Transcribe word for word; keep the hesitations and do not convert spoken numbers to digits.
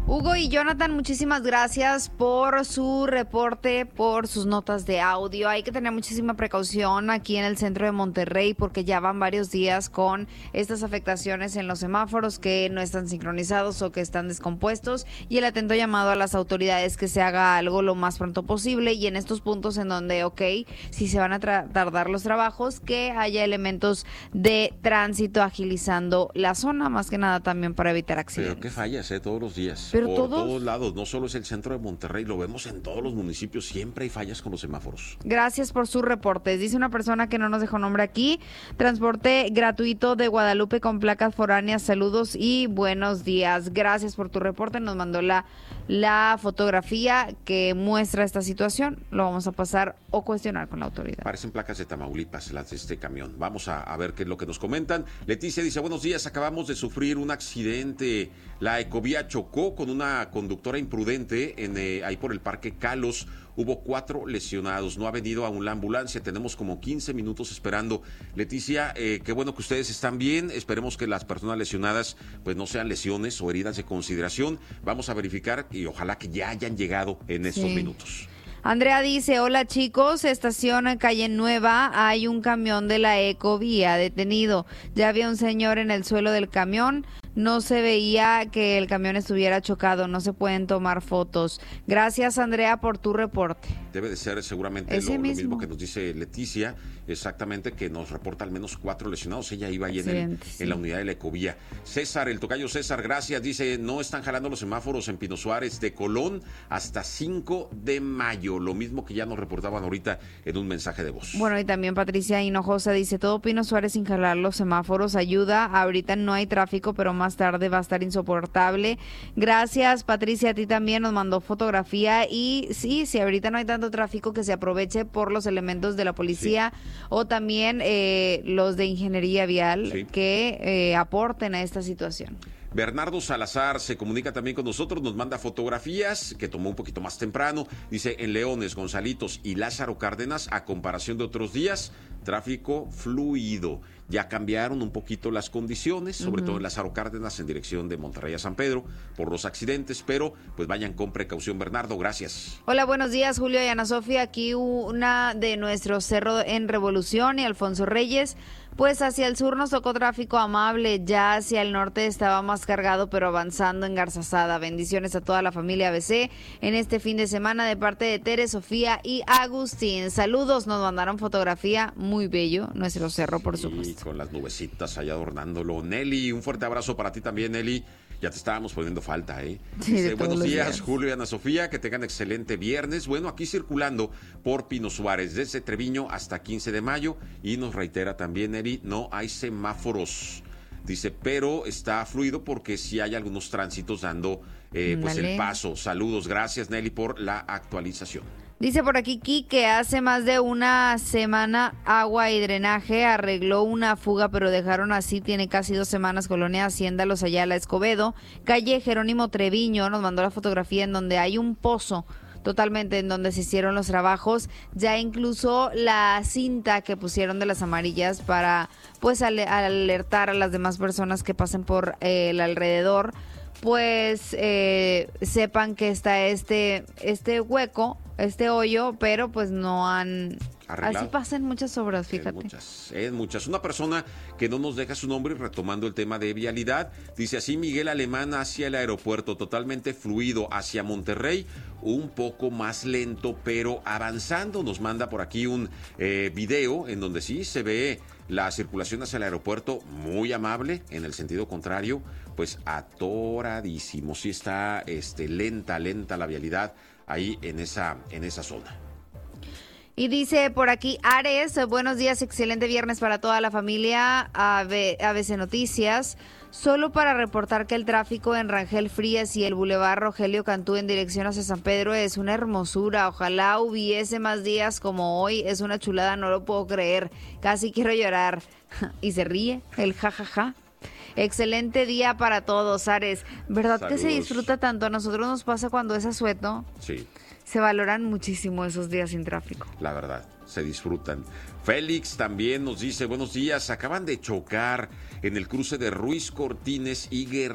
Hugo y Jonathan, muchísimas gracias por su reporte, por sus notas de audio. Hay que tener muchísima precaución aquí en el centro de Monterrey porque ya van varios días con estas afectaciones en los semáforos que no están sincronizados o que están descompuestos, y el atento llamado a las autoridades que se haga algo lo más pronto posible, y en estos puntos en donde, ok, si se van a tra- tardar los trabajos, que haya elementos de tránsito agilizando la zona, más que nada también para evitar accidentes. Pero qué fallas, ¿eh? Todos los días. Pero por todos... todos lados, no solo es el centro de Monterrey, lo vemos en todos los municipios, siempre hay fallas con los semáforos. Gracias por sus reportes. Dice una persona que no nos dejó nombre aquí: transporte gratuito de Guadalupe con placas foráneas, saludos y buenos días. Gracias por tu reporte, nos mandó la, la fotografía que muestra esta situación. Lo vamos a pasar o cuestionar con la autoridad. Parecen placas de Tamaulipas las de este camión. Vamos a, a ver qué es lo que nos comentan. Leticia dice, buenos días, acabamos de sufrir un accidente. La ecovía chocó con una conductora imprudente en eh, ahí por el Parque Calos. Hubo cuatro lesionados. No ha venido aún la ambulancia. Tenemos como quince minutos esperando. Leticia, eh, qué bueno que ustedes están bien. Esperemos que las personas lesionadas pues no sean lesiones o heridas de consideración. Vamos a verificar y ojalá que ya hayan llegado en estos Sí. minutos. Andrea dice, hola chicos, estación Calle Nueva, hay un camión de la Ecovía detenido. Ya había un señor en el suelo del camión, no se veía que el camión estuviera chocado, no se pueden tomar fotos. Gracias, Andrea, por tu reporte. Debe de ser seguramente lo, lo mismo que nos dice Leticia, exactamente, que nos reporta al menos cuatro lesionados. Ella iba ahí en, el, sí. en la unidad de la Ecovía. César, el tocayo César, gracias, dice, no están jalando los semáforos en Pino Suárez de Colón hasta cinco de mayo, lo mismo que ya nos reportaban ahorita en un mensaje de voz. Bueno, y también Patricia Hinojosa dice, todo Pino Suárez sin jalar los semáforos ayuda, ahorita no hay tráfico, pero más tarde va a estar insoportable. Gracias, Patricia, a ti también nos mandó fotografía, y sí, si ahorita no hay tanto tráfico, que se aproveche por los elementos de la policía, sí, o también eh, los de ingeniería vial, sí, que eh, aporten a esta situación. Bernardo Salazar se comunica también con nosotros, nos manda fotografías que tomó un poquito más temprano. Dice, en Leones, Gonzalitos y Lázaro Cárdenas, a comparación de otros días, tráfico fluido. Ya cambiaron un poquito las condiciones, sobre uh-huh. todo en Lázaro Cárdenas, en dirección de Monterrey a San Pedro, por los accidentes, pero pues vayan con precaución. Bernardo, gracias. Hola, buenos días, Julio y Ana Sofía. Aquí una de nuestro cerro en Revolución y Alfonso Reyes. Pues hacia el sur nos tocó tráfico amable, ya hacia el norte estaba más cargado, pero avanzando en Garzazada. Bendiciones a toda la familia A B C en este fin de semana de parte de Tere, Sofía y Agustín. Saludos, nos mandaron fotografía, muy bello, nuestro cerro, por supuesto. Y con las nubecitas allá adornándolo. Nelly, un fuerte abrazo para ti también, Nelly. Ya te estábamos poniendo falta, ¿eh? Sí, Dice, buenos días, días, Julio y Ana Sofía, que tengan excelente viernes. Bueno, aquí circulando por Pino Suárez, desde Treviño hasta quince de mayo, y nos reitera también, Eri, no hay semáforos. Dice, pero está fluido porque sí hay algunos tránsitos dando eh, pues vale. el paso. Saludos, gracias, Nelly, por la actualización. Dice por aquí que hace más de una semana Agua y Drenaje arregló una fuga, pero dejaron así, tiene casi dos semanas. Colonia Hacienda Los Ayala Escobedo, calle Jerónimo Treviño, nos mandó la fotografía en donde hay un pozo totalmente en donde se hicieron los trabajos, ya incluso la cinta que pusieron de las amarillas para pues alertar a las demás personas que pasen por eh, el alrededor, pues eh, sepan que está este este hueco, este hoyo, pero pues no han arreglado. Así pasan muchas obras, fíjate. En muchas, en muchas. Una persona que no nos deja su nombre, retomando el tema de vialidad, dice así: Miguel Alemán hacia el aeropuerto, totalmente fluido, hacia Monterrey, un poco más lento, pero avanzando. Nos manda por aquí un eh, video en donde sí se ve la circulación hacia el aeropuerto muy amable, en el sentido contrario, pues atoradísimo. Sí está este, lenta, lenta la vialidad ahí en esa, en esa zona. Y dice por aquí Ares, buenos días, excelente viernes para toda la familia A B C Noticias. Solo para reportar que el tráfico en Rangel Frías y el Boulevard Rogelio Cantú en dirección hacia San Pedro es una hermosura. Ojalá hubiese más días como hoy, es una chulada, no lo puedo creer. Casi quiero llorar. Y se ríe, el jajaja. Excelente día para todos, Ares. ¿Verdad Saludos. Que se disfruta tanto? A nosotros nos pasa cuando es asueto. Sí. Se valoran muchísimo esos días sin tráfico. La verdad, se disfrutan. Félix también nos dice, buenos días, acaban de chocar en el cruce de Ruiz Cortines y Guerrero.